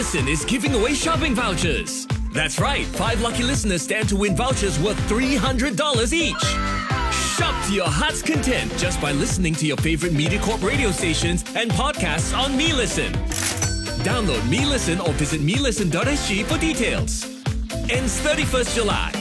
Listen is giving away shopping vouchers. That's right, 5 lucky listeners stand to win vouchers worth $300 each. Shop to your heart's content just by listening to your favorite MediaCorp radio stations and podcasts on MeListen. Download MeListen or visit melisten.sg for details. Ends 31st July.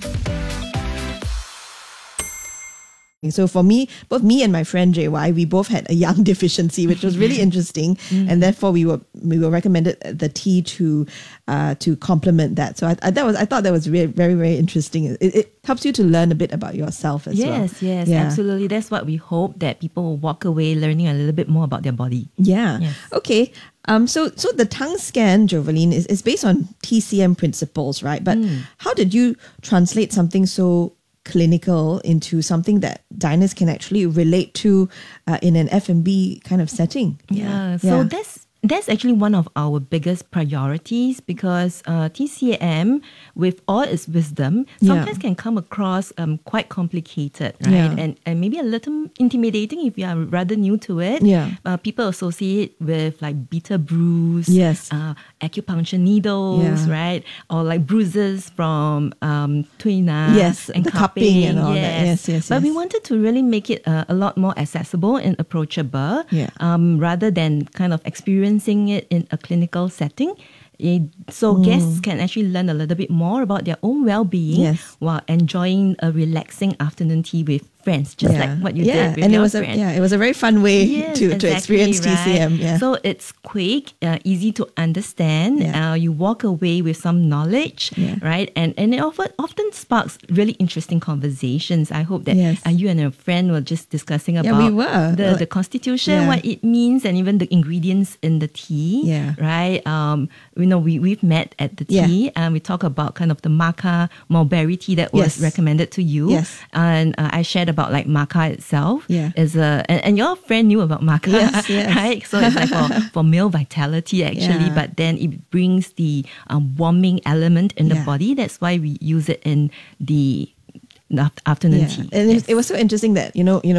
So for me, both me and my friend JY, we both had a yang deficiency, which was really interesting, and therefore we were recommended the tea to complement that. So I thought that was very, very interesting. It helps you to learn a bit about yourself as well. Yes, absolutely. That's what we hope, that people will walk away learning a little bit more about their body. Yeah. Yes. Okay. So the tongue scan, Jovaline, is based on TCM principles, right? But how did you translate something so clinical into something that diners can actually relate to in an F&B kind of setting? So that's actually one of our biggest priorities, because TCM, with all its wisdom, sometimes can come across quite complicated, right? And maybe a little intimidating if you are rather new to it. People associate with like bitter bruise, acupuncture needles, right? Or like bruises from tuina, and the cupping and all that. Yes. But we wanted to really make it a lot more accessible and approachable, rather than kind of experiencing it in a clinical setting. So guests can actually learn a little bit more about their own well-being while enjoying a relaxing afternoon tea with friends, just like what you did with your friend. It was a very fun way to experience TCM. So it's quick, easy to understand. You walk away with some knowledge, right? And it often sparks really interesting conversations. I hope that you and your friend were just discussing about the constitution, what it means, and even the ingredients in the tea, right? We've met at the tea, and we talk about kind of the maca mulberry tea that was recommended to you. And I shared about like maca itself. And your friend knew about maca, right? So it's like for male vitality actually, but then it brings the warming element in the body. That's why we use it in the afternoon tea. And it was so interesting that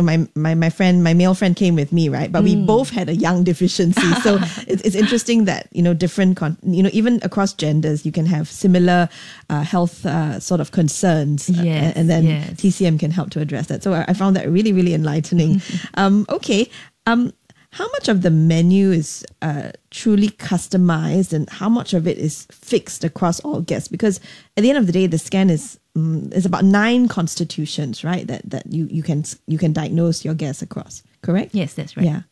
my male friend came with me, right? But we both had a yang deficiency. So it's interesting that different even across genders you can have similar health sort of concerns, and then TCM can help to address that. So I found that really, really enlightening. How much of the menu is truly customized, and how much of it is fixed across all guests? Because at the end of the day, the scan is about 9 constitutions, right? That you can diagnose your guests across. Correct? Yes, that's right.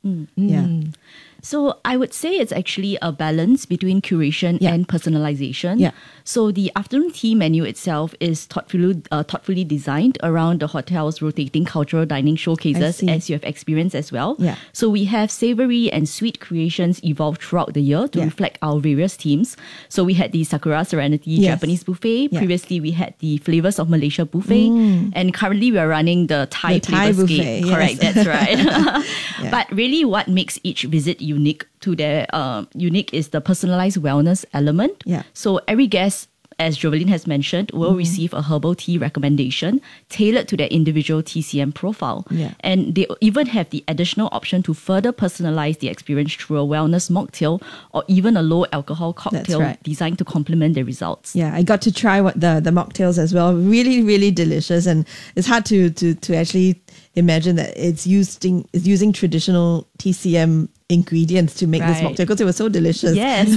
So I would say it's actually a balance between curation and personalization. So the afternoon tea menu itself is thoughtfully designed around the hotel's rotating cultural dining showcases, as you have experienced as well. So we have savory and sweet creations evolved throughout the year to reflect our various themes. So we had the Sakura Serenity Japanese buffet. Previously, we had the Flavors of Malaysia buffet. And currently, we are running the Thai buffet. Correct, that's right. But really, what makes each visit unique is the personalized wellness element. So every guest, as Jovaline has mentioned, will receive a herbal tea recommendation tailored to their individual TCM profile. And they even have the additional option to further personalize the experience through a wellness mocktail or even a low alcohol cocktail designed to complement the results. I got to try the mocktails as well. Really, really delicious, and it's hard to actually imagine that it's using traditional TCM ingredients to make this mocktail, because it was so delicious.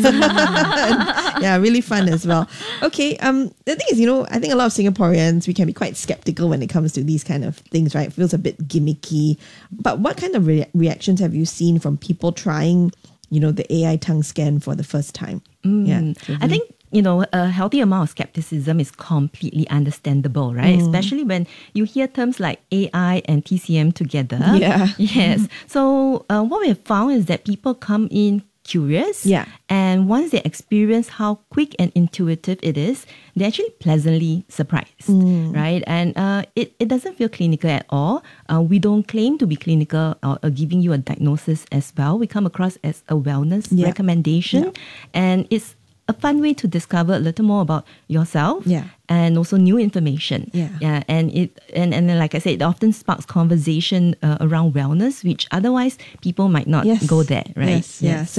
Really fun as well. Okay, the thing is, I think a lot of Singaporeans, we can be quite skeptical when it comes to these kind of things, right? It feels a bit gimmicky. But what kind of reactions have you seen from people trying, the AI tongue scan for the first time? I think a healthy amount of skepticism is completely understandable, right? Especially when you hear terms like AI and TCM together. Yes. So what we have found is that people come in curious. And once they experience how quick and intuitive it is, they're actually pleasantly surprised, right? And it doesn't feel clinical at all. We don't claim to be clinical or giving you a diagnosis as well. We come across as a wellness recommendation. And it's a fun way to discover a little more about yourself and also new information. And like I said, it often sparks conversation around wellness, which otherwise people might not go there, right? So